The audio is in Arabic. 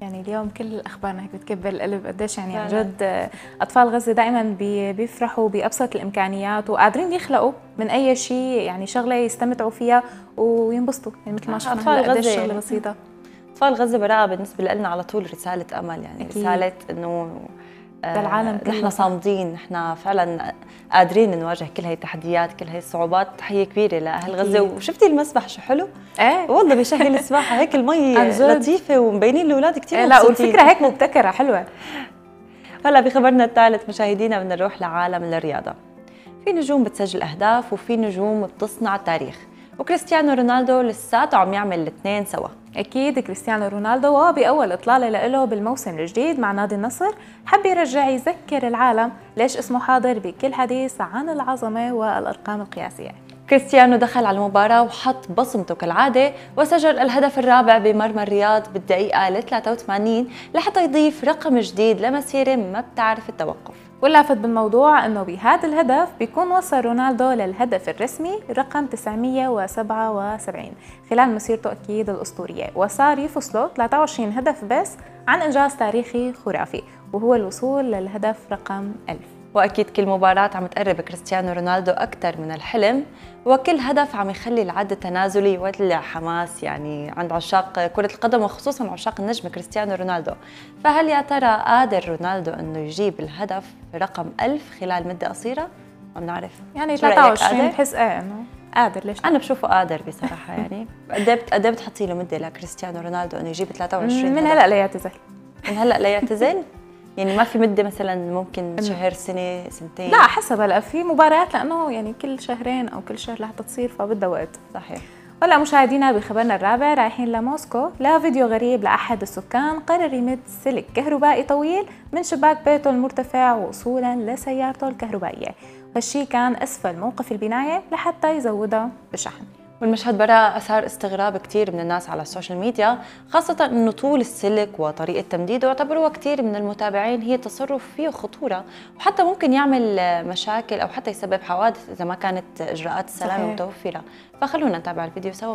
يعني اليوم كل اخبارنا هيك بتكبر القلب قديش يعني عن جد اطفال غزه دائما بيفرحوا بابسط الامكانيات وقادرين يخلقوا من اي شيء يعني شغله يستمتعوا فيها وينبسطوا، يعني مثل ما شفنا هلا قديش شغله بسيطه. اطفال غزه براءه بالنسبه لنا على طول رساله امل، يعني أكيد. رساله انه العالم نحن صامدين، نحن فعلا قادرين نواجه كل هاي التحديات، كل هاي الصعوبات. تحيه كبيره لاهل غزه. وشفتي المسبح شو حلو؟ ايه والله بشهي السباحه هيك المي لطيفه ومبينين الاولاد كثير مبسوطين. لا والفكره هيك مبتكره حلوه. هلا بخبرنا الثالث مشاهدينا بدنا نروح لعالم الرياضه. في نجوم بتسجل اهداف وفي نجوم بتصنع تاريخ، وكريستيانو رونالدو لساته عم يعمل الاثنين سوا. اكيد كريستيانو رونالدو وباول اطلاله له بالموسم الجديد مع نادي النصر حب يرجع يذكر العالم ليش اسمه حاضر بكل حديث عن العظمه والارقام القياسيه. كريستيانو دخل على المباراة وحط بصمته كالعادة وسجل الهدف الرابع بمرمى الرياض بالدقيقة 83 لحتى يضيف رقم جديد لمسيرة ما بتعرف التوقف. واللافت بالموضوع انه بهذا الهدف بيكون وصل رونالدو للهدف الرسمي رقم 977 خلال مسيرته اكيد الاسطوريه، وصار يفصله 23 هدف بس عن انجاز تاريخي خرافي وهو الوصول للهدف رقم 1000. واكيد كل مباراة عم تقرب كريستيانو رونالدو اكثر من الحلم، وكل هدف عم يخلي العد التنازلي يولع حماس يعني عند عشاق كرة القدم وخصوصا عشاق النجم كريستيانو رونالدو. فهل يا ترى قادر رونالدو انه يجيب الهدف رقم 1000 خلال مدة قصيرة؟ ما بنعرف. يعني 23 بحس انه قادر. ليش؟ انا بشوفه قادر بصراحة. يعني قد ايه بتحطي له مدة لكريستيانو رونالدو انه يجيب 23 من هلا ليعتزل. من هلا ليعتزل؟ يعني ما في مدة مثلا ممكن شهر، سنة، سنتين؟ لا حسب. هلا في مباريات لانه يعني كل شهرين او كل شهر لحتى تصير فبدها وقت. صحيح. هلا مشاهدينا بخبرنا الرابع رايحين لموسكو لفيديو غريب لاحد السكان قرر يمد سلك كهربائي طويل من شباك بيته المرتفع وصولا لسيارته الكهربائيه، هالشي كان اسفل موقف البنايه لحتى يزودها بالشحن. والمشهد براء أثار استغراب كثير من الناس على السوشيال ميديا، خاصة أنه طول السلك وطريقة تمديده اعتبروها كثير من المتابعين هي تصرف فيه خطورة وحتى ممكن يعمل مشاكل أو حتى يسبب حوادث إذا ما كانت إجراءات السلامة متوفرة. فخلونا نتابع الفيديو سوا.